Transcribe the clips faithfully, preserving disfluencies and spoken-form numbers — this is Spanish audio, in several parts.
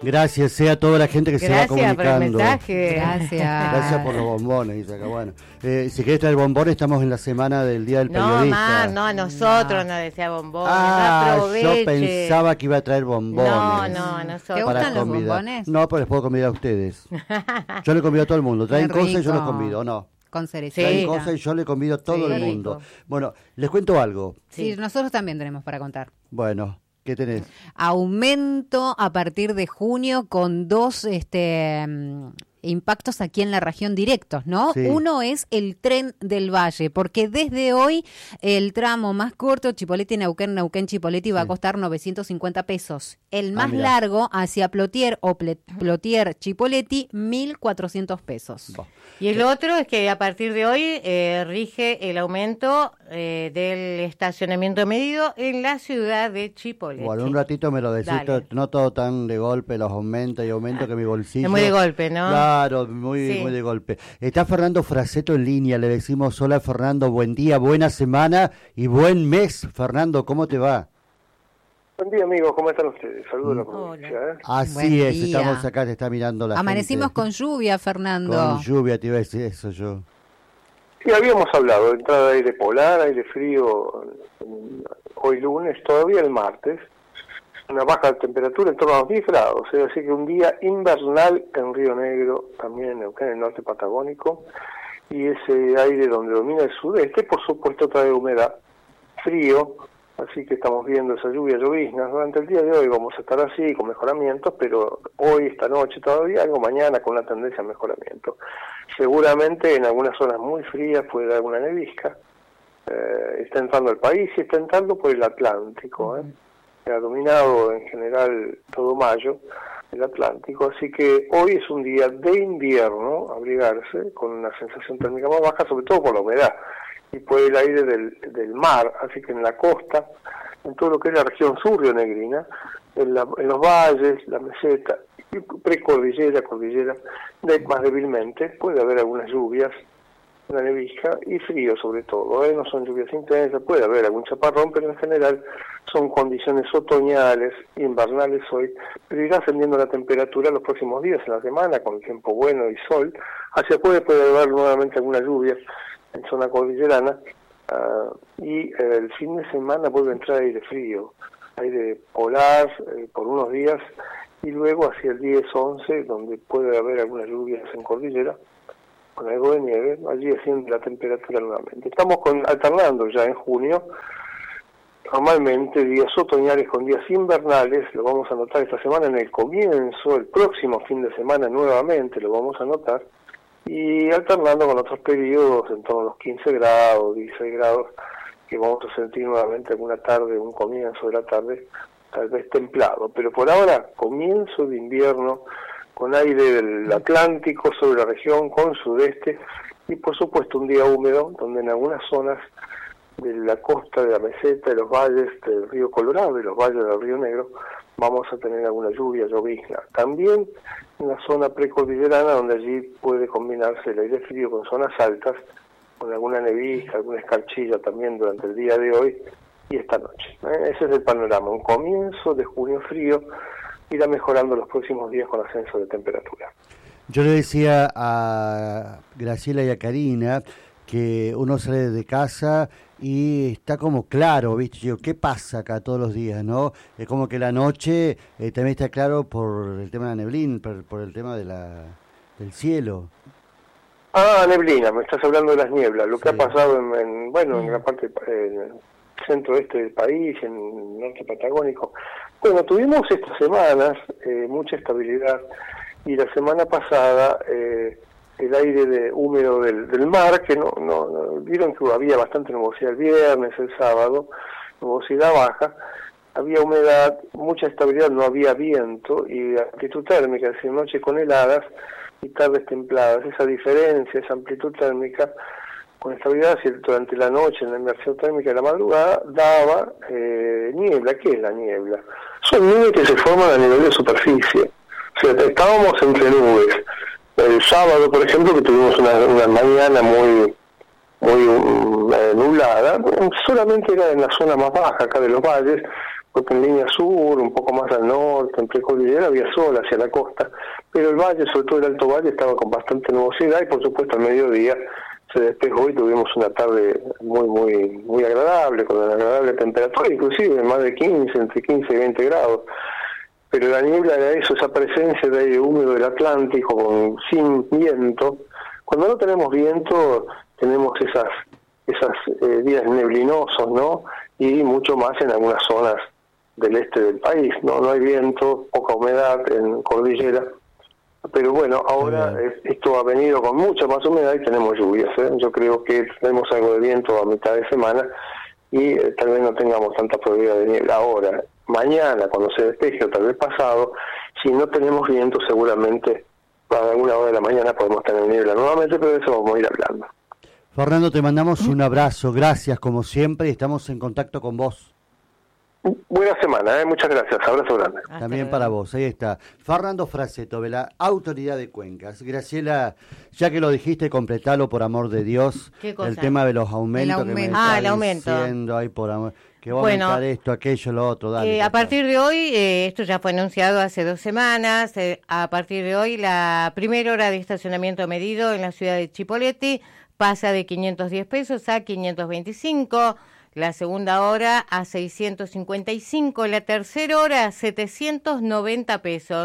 Gracias eh, a toda la gente que Gracias se va comunicando. Por el mensaje. Gracias. Gracias por los bombones, dice acá. Bueno, eh, si querés traer bombones, estamos en la semana del Día del No, Periodista. más, no, a nosotros no, no decía bombones. Ah, aproveche. yo pensaba que iba a traer bombones. No, no, a nosotros. ¿Te gustan los convidar. bombones? No, pero les puedo convidar a ustedes. Yo le convido a todo el mundo. Traen Qué cosas y yo rico. los convido, ¿no? Con cerecita. Traen cosas y yo le convido a todo Sí, el rico. mundo. Bueno, les cuento algo. Sí, nosotros también tenemos para contar. Bueno, ¿qué tenés? Aumento a partir de junio con dos este mm, impactos aquí en la región directos, ¿no? Sí. Uno es el tren del Valle, porque desde hoy el tramo más corto, Chipoleti-Neuquén, Neuquén-Chipoleti, va Sí. a costar novecientos cincuenta pesos. El más Ah, mirá. largo, hacia Plotier o Ple- Plotier-Chipoleti, mil cuatrocientos pesos. Bah. Y el otro es que a partir de hoy eh, rige el aumento eh, del estacionamiento medido en la ciudad de Chipoleti. Bueno, un ratito me lo decís, Dale. no todo tan de golpe, los aumenta y aumento que mi bolsillo... Es muy de golpe, ¿no? Claro, muy, Sí. muy de golpe. Está Fernando Fraseto en línea, le decimos hola Fernando, buen día, buena semana y buen mes. Fernando, ¿cómo te va? Buen día, amigos, ¿cómo están ustedes? Saludos a la provincia. ¿eh? Así Buen es, día. estamos acá, te está mirando la Amanecimos gente. con lluvia, Fernando. Con lluvia, te iba a decir eso yo. Sí, habíamos hablado de entrada de aire polar, aire frío, mm, hoy lunes, todavía el martes, una baja temperatura en torno a los diez grados, es decir, que un día invernal en Río Negro, también en Neuquén, en el norte patagónico, y ese aire donde domina el sudeste, por supuesto, trae humedad, frío, así que estamos viendo esa lluvia, lloviznas. Durante el día de hoy vamos a estar así, con mejoramientos, pero hoy, esta noche todavía, algo mañana con una tendencia a mejoramiento. Seguramente en algunas zonas muy frías puede dar alguna nevisca. Eh, está entrando al país y está entrando por el Atlántico. ¿eh? Ha dominado en general todo mayo el Atlántico, así que hoy es un día de invierno, abrigarse, con una sensación térmica más baja, sobre todo por la humedad y por el aire del, del mar, así que en la costa, en todo lo que es la región sur rionegrina, en, la, en los valles, la meseta, y precordillera, cordillera, de, más débilmente, puede haber algunas lluvias, una nevisca y frío sobre todo, ¿eh? No son lluvias intensas, puede haber algún chaparrón, pero en general son condiciones otoñales, invernales hoy, pero irá ascendiendo la temperatura los próximos días en la semana, con tiempo bueno y sol. Hacia jueves puede haber nuevamente alguna lluvia en zona cordillerana, uh, y eh, el fin de semana vuelve a entrar aire frío, aire polar eh, por unos días, y luego hacia el diez once, donde puede haber algunas lluvias en cordillera, con algo de nieve, allí asciende la temperatura nuevamente. Estamos con, alternando ya en junio, normalmente días otoñales con días invernales, lo vamos a notar esta semana en el comienzo, el próximo fin de semana nuevamente lo vamos a notar, y alternando con otros periodos en torno a los quince grados, dieciséis grados, que vamos a sentir nuevamente alguna tarde, un comienzo de la tarde, tal vez templado. Pero por ahora, comienzo de invierno, con aire del Atlántico sobre la región, con sudeste, y por supuesto un día húmedo, donde en algunas zonas de la costa, de la meseta, de los valles del río Colorado y los valles del río Negro, vamos a tener alguna lluvia, llovizna. También en la zona precordillerana, donde allí puede combinarse el aire frío con zonas altas, con alguna nevisca, alguna escarchilla también durante el día de hoy y esta noche. ¿eh? Ese es el panorama, un comienzo de junio frío, irá mejorando los próximos días con ascenso de temperatura. Yo le decía a Graciela y a Karina que uno sale de casa y está como claro, ¿viste? Yo, ¿qué pasa acá todos los días, no? Es como que la noche eh, también está claro por el tema de la neblina, por, por el tema de la del cielo. Ah, neblina, me estás hablando de las nieblas, lo que Sí. ha pasado en, en bueno, en la parte eh, centro-este del país, en el norte patagónico. Bueno, tuvimos estas semanas eh, mucha estabilidad, y la semana pasada eh, el aire de, húmedo del, del mar, que no, no, no, vieron que había bastante nubosidad el viernes, el sábado, nubosidad baja, había humedad, mucha estabilidad, no había viento, y amplitud térmica, es decir, noches con heladas y tardes templadas. Esa diferencia, esa amplitud térmica con estabilidad, si durante la noche, en la inversión térmica de la madrugada, daba eh, niebla. ¿Qué es la niebla? Son nubes que se forman a nivel de superficie. O sea, estábamos entre nubes. El sábado, por ejemplo, que tuvimos una, una mañana muy muy um, eh, nublada, solamente era en la zona más baja acá de los valles, porque en línea sur, un poco más al norte, norte, en precordillera, había sol hacia la costa, pero el valle, sobre todo el Alto Valle, estaba con bastante nubosidad y por supuesto al mediodía se despejó y tuvimos una tarde muy muy muy agradable, con una agradable temperatura, inclusive más de quince, entre quince y veinte grados. Pero la niebla era eso, esa presencia de aire húmedo del Atlántico con, sin viento. Cuando no tenemos viento, tenemos esas esas eh, días neblinosos, ¿no? Y mucho más en algunas zonas del este del país, ¿no? No hay viento, poca humedad en cordillera. Pero bueno, ahora eh, esto ha venido con mucha más humedad y tenemos lluvias, ¿eh? Yo creo que tenemos algo de viento a mitad de semana y eh, tal vez no tengamos tanta probabilidad de niebla ahora. Mañana, cuando se despeje, o tal vez pasado, si no tenemos viento, seguramente a alguna hora de la mañana podemos tener niebla nuevamente, pero de eso vamos a ir hablando. Fernando, te mandamos un abrazo, gracias como siempre y estamos en contacto con vos. Buena semana, ¿eh? Muchas gracias, abrazo grande. Hasta También luego. para vos, ahí está. Fernando Fraseto, de la Autoridad de Cuencas. Graciela, ya que lo dijiste, completalo por amor de Dios. ¿Qué cosa? El tema de los aumentos El que me aumento. está Ah, el aumento. diciendo, ay, por amor, que va a Bueno, aumentar esto, aquello, lo otro. Dale, Eh, ya a está. partir de hoy, eh, esto ya fue anunciado hace dos semanas, eh, a partir de hoy la primera hora de estacionamiento medido en la ciudad de Chipoleti pasa de quinientos diez pesos a quinientos veinticinco, la segunda hora a seiscientos cincuenta y cinco, la tercera hora a setecientos noventa pesos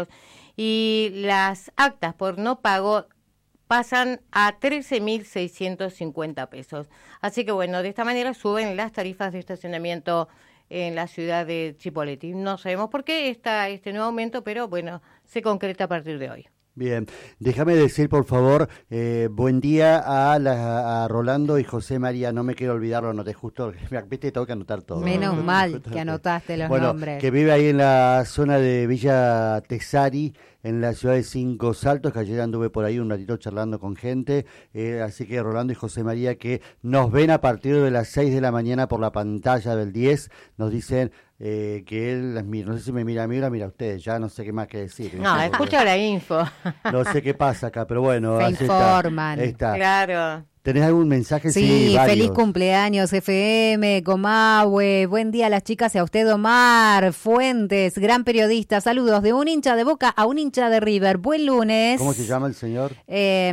y las actas por no pago pasan a trece mil seiscientos cincuenta pesos. Así que bueno, de esta manera suben las tarifas de estacionamiento en la ciudad de Chipoleti. No sabemos por qué está este nuevo aumento, pero bueno, se concreta a partir de hoy. Bien, déjame decir por favor, eh, buen día a, la, a Rolando y José María, no me quiero olvidarlo, anoté justo, viste, tengo que anotar todo. Menos ¿no? mal que anotaste los bueno, nombres. que vive ahí en la zona de Villa Tesari, en la ciudad de Cinco Saltos, que ayer anduve por ahí un ratito charlando con gente, eh, así que Rolando y José María, que nos ven a partir de las seis de la mañana por la pantalla del diez, nos dicen eh, que él las mira, no sé si me mira a mí o la mira a ustedes, ya no sé qué más que decir. No, sé, escucha la info. no sé qué pasa acá, pero bueno, Se así informan. Está, ahí está. Claro. ¿Tenés algún mensaje? Sí, varios. feliz cumpleaños F M, Comahue, buen día a las chicas y a usted Omar Fuentes, gran periodista, saludos de un hincha de Boca a un hincha de River, buen lunes. ¿Cómo se llama el señor? Eh,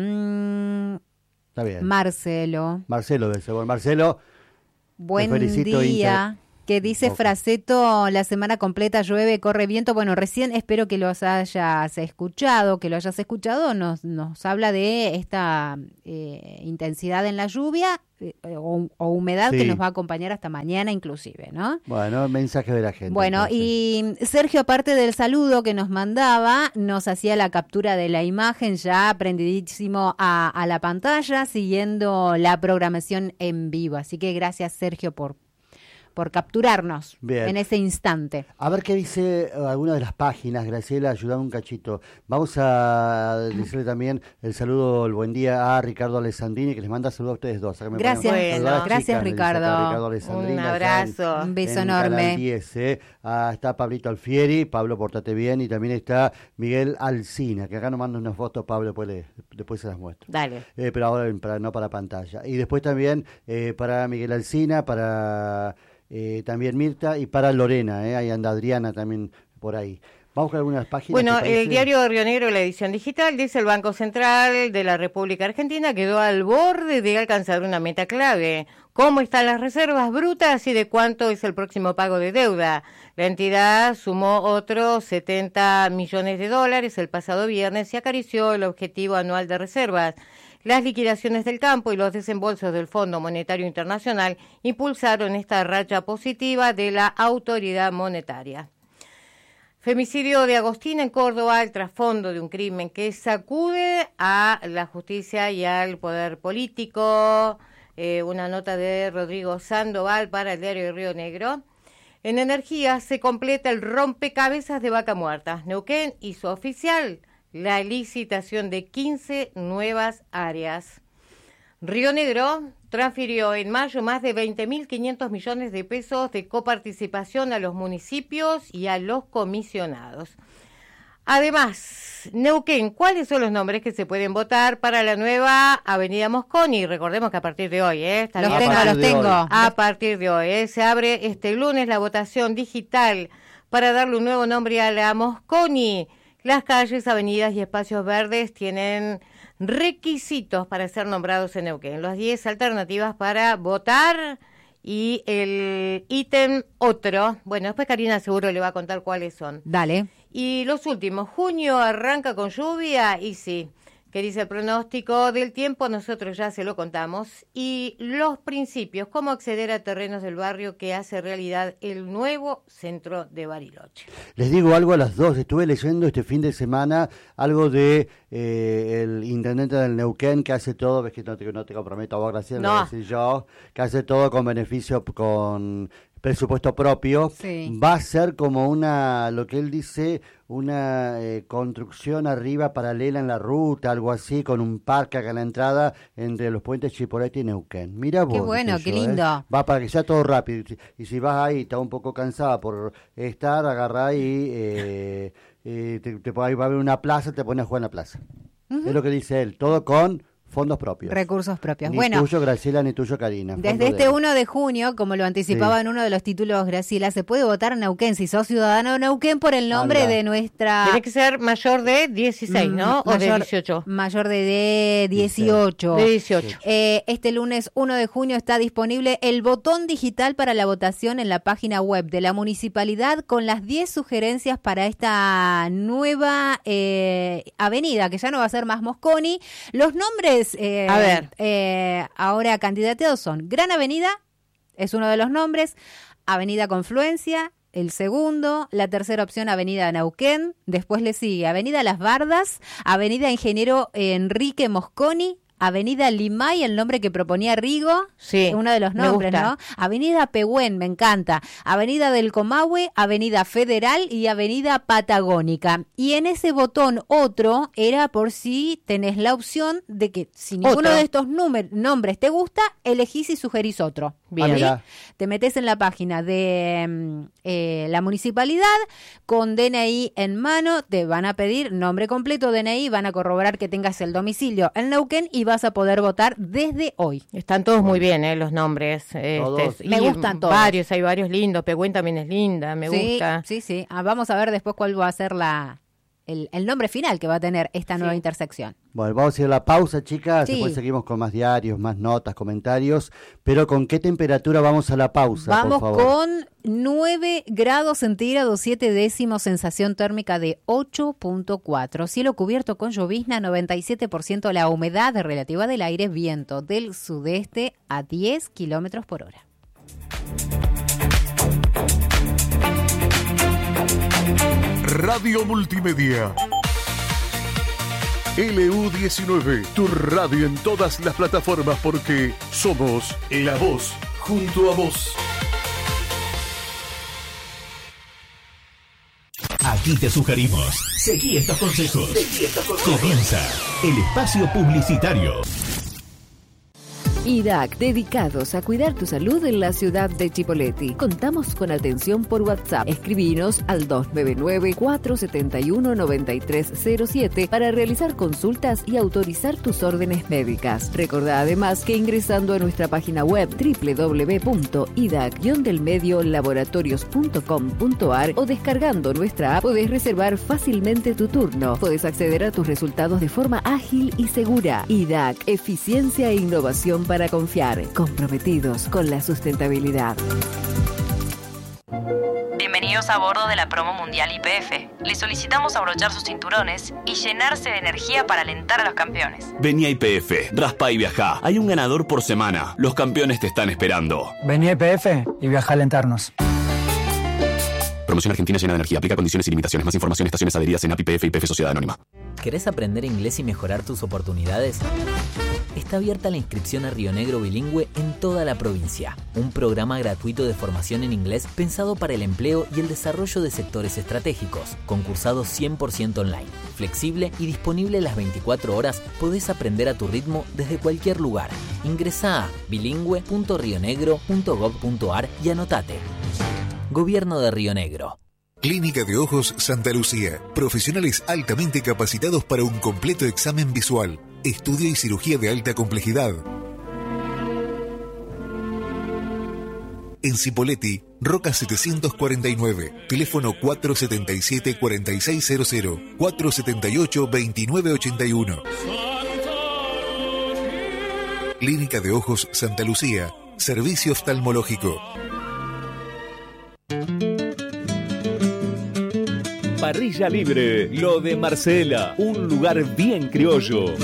mm, Está bien. Marcelo, Marcelo del Cebol. Marcelo, buen felicito, día. hincha. Que dice Boca. Fraseto, la semana completa llueve, corre viento. Bueno, recién espero que los hayas escuchado, que lo hayas escuchado. Nos, nos habla de esta eh, intensidad en la lluvia eh, o, o humedad Sí. que nos va a acompañar hasta mañana inclusive, ¿no? bueno, mensaje de la gente. Bueno, entonces. y Sergio, aparte del saludo que nos mandaba, nos hacía la captura de la imagen ya prendidísimo a, a la pantalla, siguiendo la programación en vivo. Así que gracias, Sergio, por por capturarnos Bien. en ese instante. A ver qué dice eh, alguna de las páginas, Graciela, ayúdame un cachito. Vamos a decirle también el saludo, el buen día a Ricardo Alessandrini, que les manda saludos a ustedes dos. Acá me Gracias. ponen, saludar a las Gracias, chicas, le dice acá Ricardo. Ricardo Alessandrini, Un allá abrazo. en- Un beso en enorme. Canal diez, eh. Ah, está Pablito Alfieri, Pablo, portate bien, y también está Miguel Alcina, que acá nos manda unas fotos, Pablo, después, le- después se las muestro. Dale. Eh, pero ahora en- para, no para pantalla. Y después también eh, para Miguel Alcina, para eh, también Mirta y para Lorena, eh, ahí anda Adriana también por ahí. Vamos con algunas páginas. Bueno, ¿te parece? el diario de Río Negro, la edición digital, dice el Banco Central de la República Argentina quedó al borde de alcanzar una meta clave. ¿Cómo están las reservas brutas y de cuánto es el próximo pago de deuda? La entidad sumó otros setenta millones de dólares el pasado viernes y acarició el objetivo anual de reservas. Las liquidaciones del campo y los desembolsos del Fondo Monetario Internacional impulsaron esta racha positiva de la autoridad monetaria. Femicidio de Agostina en Córdoba, el trasfondo de un crimen que sacude a la justicia y al poder político. Eh, una nota de Rodrigo Sandoval para el diario de Río Negro. En energía se completa el rompecabezas de Vaca Muerta. Neuquén hizo oficial la licitación de quince nuevas áreas. Río Negro transfirió en mayo más de veinte mil quinientos millones de pesos de coparticipación a los municipios y a los comisionados. Además, Neuquén, ¿cuáles son los nombres que se pueden votar para la nueva Avenida Mosconi? Recordemos que a partir de hoy, ¿eh? Está Los bien, tengo, está- los tengo. A partir de hoy, ¿eh? Se abre este lunes la votación digital para darle un nuevo nombre a la Mosconi. Las calles, avenidas y espacios verdes tienen requisitos para ser nombrados en Neuquén. Las diez alternativas para votar y el ítem otro. Bueno, después Karina seguro le va a contar cuáles son. Dale. Y los últimos, junio arranca con lluvia y sí, que dice el pronóstico del tiempo, nosotros ya se lo contamos. Y los principios, cómo acceder a terrenos del barrio que hace realidad el nuevo centro de Bariloche. Les digo algo a las dos, estuve leyendo este fin de semana algo de eh, el intendente del Neuquén que hace todo, ves que no te, no te comprometo a vos, Graciela, no. Lo voy a decir yo, que hace todo con beneficio, con presupuesto propio. Sí. Va a ser como una, lo que él dice, una eh, construcción arriba paralela en la ruta, algo así, con un parque acá en la entrada entre los puentes Chipolete y Neuquén. Mira vos. Qué bueno, qué yo, lindo. ¿eh? Va para que sea todo rápido. Y si, y si vas ahí, estás un poco cansada por estar, agarrá y eh, eh, te, te, ahí va a haber una plaza, te pones a jugar en la plaza. Uh-huh. Es lo que dice él, todo con fondos propios. Recursos propios. Ni bueno, tuyo, Graciela, ni tuyo, Karina. Desde este uno de junio, como lo anticipaba sí. en uno de los títulos, Graciela, se puede votar en Neuquén, si sos ciudadano de Neuquén, por el nombre ah, de nuestra... Tiene que ser mayor de dieciséis, ¿no? Mm, o mayor, de dieciocho. Mayor de, de dieciocho. De dieciocho. Eh, este lunes uno de junio está disponible el botón digital para la votación en la página web de la municipalidad con las diez sugerencias para esta nueva eh, avenida, que ya no va a ser más Mosconi. Los nombres Eh, a ver, eh, ahora candidateados son Gran Avenida, es uno de los nombres, Avenida Confluencia, el segundo, la tercera opción Avenida Neuquén, después le sigue Avenida Las Bardas, Avenida Ingeniero Enrique Mosconi, Avenida Limay, el nombre que proponía Rigo, sí, uno de los nombres, ¿no? Avenida Pehuen, me encanta. Avenida del Comahue, Avenida Federal y Avenida Patagónica. Y en ese botón otro era por si tenés la opción de que si ninguno otro. de estos númer- nombres te gusta, elegís y sugerís otro. Bien. ¿Sí? Te metés en la página de eh, la municipalidad con D N I en mano, te van a pedir nombre completo, D N I, van a corroborar que tengas el domicilio en Neuquén y vas a poder votar desde hoy. Están todos muy bien, ¿eh? Los nombres. Este, me gustan todos. Varios, hay varios lindos. Pehuen también es linda, me sí, gusta. Sí, sí. Ah, vamos a ver después cuál va a ser la el, el nombre final que va a tener esta sí. nueva intersección. Bueno, vamos a ir a la pausa, chicas. Sí. Después seguimos con más diarios, más notas, comentarios. Pero ¿con qué temperatura vamos a la pausa, Vamos por favor? con nueve grados centígrados, siete décimos, sensación térmica de ocho punto cuatro. Cielo cubierto con llovizna, noventa y siete por ciento la humedad relativa del aire, viento del sudeste a diez kilómetros por hora. Radio Multimedia. L U diecinueve, tu radio en todas las plataformas porque somos la voz junto a vos. Aquí te sugerimos, seguí estos consejos. Seguí estos consejos. Comienza el espacio publicitario. I D A C, dedicados a cuidar tu salud en la ciudad de Chipoleti. Contamos con atención por WhatsApp. Escribinos al dos nueve nueve, cuatro siete uno, nueve tres cero siete para realizar consultas y autorizar tus órdenes médicas. Recordá además que ingresando a nuestra página web doble u doble u doble u punto i d a c guion del medio laboratorios punto com punto a r o descargando nuestra app podés reservar fácilmente tu turno. Podés acceder a tus resultados de forma ágil y segura. I D A C, eficiencia e innovación para confiar, comprometidos con la sustentabilidad. Bienvenidos a bordo de la promo mundial Y P F. Les solicitamos abrochar sus cinturones y llenarse de energía para alentar a los campeones. Vení a Y P F, raspa y viajá. Hay un ganador por semana. Los campeones te están esperando. Vení a Y P F y viajá a alentarnos. Promoción Argentina llena de energía. Aplica condiciones y limitaciones. Más información, estaciones adheridas en A P I P F y P F Sociedad Anónima. ¿Querés aprender inglés y mejorar tus oportunidades? Está abierta la inscripción a Río Negro Bilingüe en toda la provincia. Un programa gratuito de formación en inglés pensado para el empleo y el desarrollo de sectores estratégicos. Concursado cien por ciento online, flexible y disponible las veinticuatro horas, podés aprender a tu ritmo desde cualquier lugar. Ingresá a bilingüe punto rionegro punto gob punto a r y anotate. Gobierno de Río Negro. Clínica de Ojos Santa Lucía. Profesionales altamente capacitados para un completo examen visual, estudio y cirugía de alta complejidad. En Cipolletti, Roca setecientos cuarenta y nueve, teléfono cuatro setenta y siete, cuarenta y seis cero cero, cuatro setenta y ocho, veintinueve ochenta y uno. Clínica de Ojos Santa Lucía, servicio oftalmológico. Parrilla Libre, lo de Marcela, un lugar bien criollo.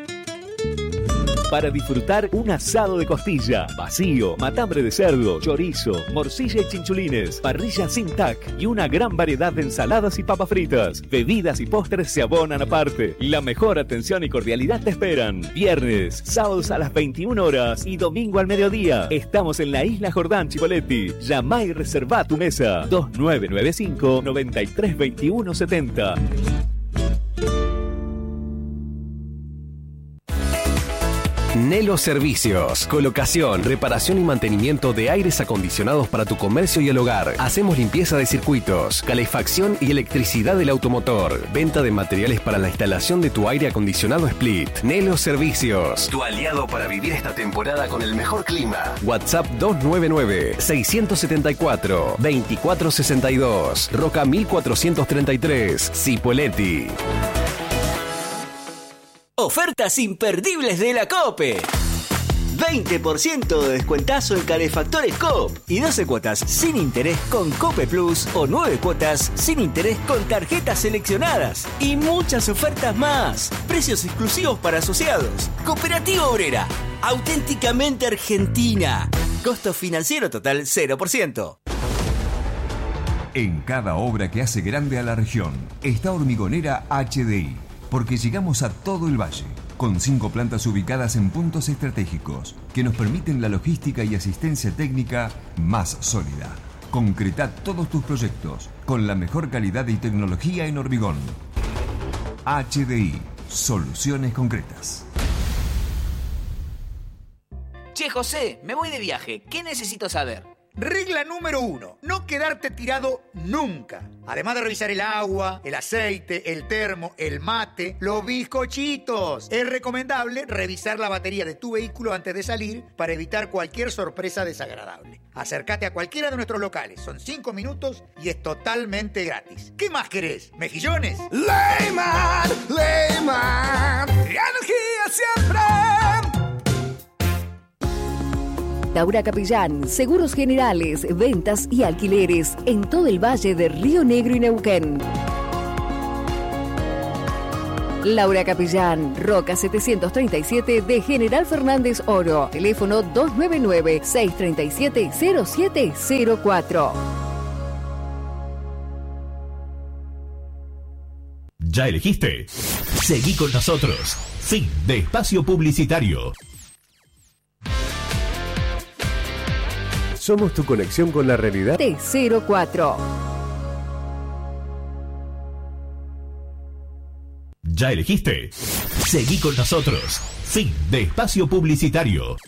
Para disfrutar un asado de costilla, vacío, matambre de cerdo, chorizo, morcilla y chinchulines, parrilla sin tac y una gran variedad de ensaladas y papas fritas. Bebidas y postres se abonan aparte. La mejor atención y cordialidad te esperan. Viernes, sábados a las veintiuna horas y domingo al mediodía. Estamos en la Isla Jordán, Chipoleti. Llama y reserva tu mesa. dos nueve nueve cinco, noventa y tres veintiuno setenta. Nelo Servicios, colocación, reparación y mantenimiento de aires acondicionados para tu comercio y el hogar. Hacemos limpieza de circuitos, calefacción y electricidad del automotor. Venta de materiales para la instalación de tu aire acondicionado Split. Nelo Servicios, tu aliado para vivir esta temporada con el mejor clima. WhatsApp dos nueve nueve, seis siete cuatro, dos cuatro seis dos. Roca mil cuatrocientos treinta y tres, Cipolletti. Ofertas imperdibles de la COPE. veinte por ciento de descuentazo en calefactores Coop y doce cuotas sin interés con Cope Plus o nueve cuotas sin interés con tarjetas seleccionadas y muchas ofertas más. Precios exclusivos para asociados. Cooperativa Obrera, auténticamente argentina. Costo financiero total cero por ciento. En cada obra que hace grande a la región está Hormigonera H D I. Porque llegamos a todo el valle, con cinco plantas ubicadas en puntos estratégicos que nos permiten la logística y asistencia técnica más sólida. Concreta todos tus proyectos con la mejor calidad y tecnología en hormigón. H D I, soluciones concretas. Che, José, me voy de viaje. ¿Qué necesito saber? Regla número uno, no quedarte tirado nunca. Además de revisar el agua, el aceite, el termo, el mate, los bizcochitos. Es recomendable revisar la batería de tu vehículo antes de salir para evitar cualquier sorpresa desagradable. Acércate a cualquiera de nuestros locales, son cinco minutos y es totalmente gratis. ¿Qué más querés? ¿Mejillones? Leyman, Leyman, energía siempre. Laura Capellán, seguros generales, ventas y alquileres en todo el valle de Río Negro y Neuquén. Laura Capellán, Roca setecientos treinta y siete de General Fernández Oro. Teléfono dos nueve nueve, seis tres siete, cero siete cero cuatro. ¿Ya elegiste? Seguí con nosotros. Fin de espacio publicitario. Somos tu conexión con la realidad. T cero cuatro. ¿Ya elegiste? Seguí con nosotros. Fin de espacio publicitario.